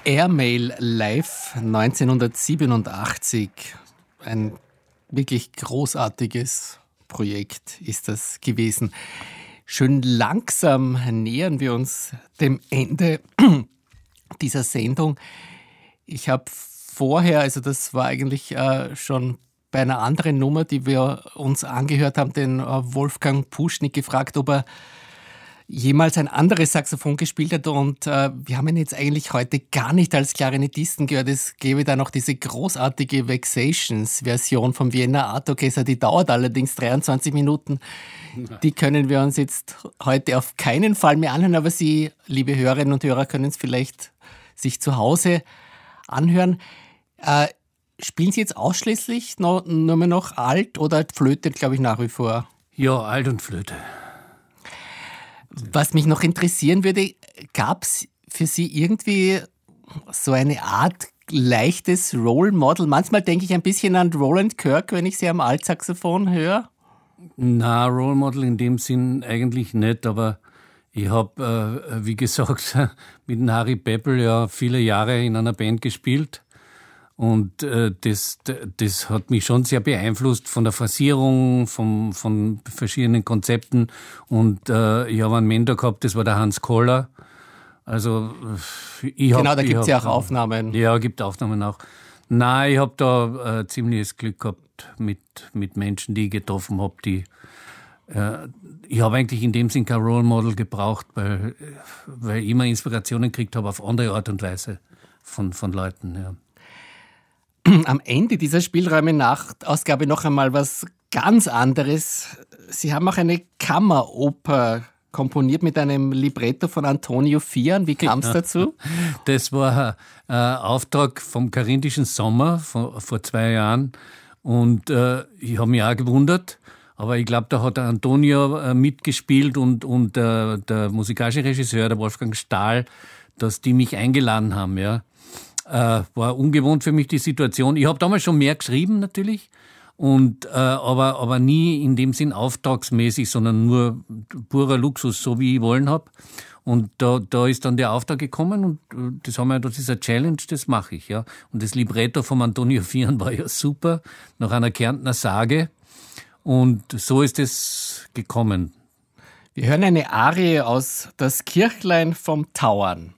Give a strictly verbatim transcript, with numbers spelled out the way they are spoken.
Airmail live neunzehnhundertsiebenundachtzig. Ein wirklich großartiges Projekt ist das gewesen. Schön langsam nähern wir uns dem Ende dieser Sendung. Ich habe vorher, also das war eigentlich äh, schon bei einer anderen Nummer, die wir uns angehört haben, den äh, Wolfgang Puschnik gefragt, ob er jemals ein anderes Saxophon gespielt hat, und äh, wir haben ihn jetzt eigentlich heute gar nicht als Klarinettisten gehört. Es gäbe da noch diese großartige Vexations-Version vom Vienna Art Orchestra, die dauert allerdings dreiundzwanzig Minuten. Die können wir uns jetzt heute auf keinen Fall mehr anhören, aber Sie, liebe Hörerinnen und Hörer, können es vielleicht sich zu Hause anhören. Äh, spielen Sie jetzt ausschließlich noch, nur mehr noch Alt oder Flöte, glaube ich, nach wie vor? Ja, Alt und Flöte. Was mich noch interessieren würde, gab es für Sie irgendwie so eine Art leichtes Role Model? Manchmal denke ich ein bisschen an Roland Kirk, wenn ich Sie am Altsaxophon höre. Na, Role Model in dem Sinn eigentlich nicht, aber ich habe, äh, wie gesagt, mit dem Harry Peppel ja viele Jahre in einer Band gespielt. Und äh, das, das hat mich schon sehr beeinflusst von der Phrasierung, vom, von verschiedenen Konzepten. Und äh, ich habe einen Mentor gehabt, das war der Hans Koller. Also ich hab, Genau, da gibt es ja auch hab, Aufnahmen. Ja, gibt Aufnahmen auch. Nein, ich habe da äh, ziemliches Glück gehabt mit, mit Menschen, die ich getroffen habe, die äh, ich habe eigentlich in dem Sinn kein Role Model gebraucht, weil, weil ich immer Inspirationen gekriegt habe auf andere Art und Weise von, von Leuten, ja. Am Ende dieser Spielräume-Nacht-Ausgabe noch einmal was ganz anderes. Sie haben auch eine Kammeroper komponiert mit einem Libretto von Antonio Fian. Wie kam es dazu? Das war ein Auftrag vom Karinthischen Sommer vor, vor zwei Jahren. Und äh, ich habe mich auch gewundert. Aber ich glaube, da hat der Antonio äh, mitgespielt und, und äh, der musikalische Regisseur, der Wolfgang Stahl, dass die mich eingeladen haben, ja. Äh, war ungewohnt für mich die Situation. Ich habe damals schon mehr geschrieben natürlich, und, äh, aber, aber nie in dem Sinn auftragsmäßig, sondern nur purer Luxus, so wie ich wollen habe. Und da, da ist dann der Auftrag gekommen, und das haben wir, das ist eine Challenge, das mache ich. Ja. Und das Libretto vom Antonio Fian war ja super, nach einer Kärntner Sage. Und so ist es gekommen. Wir hören eine Arie aus Das Kirchlein vom Tauern.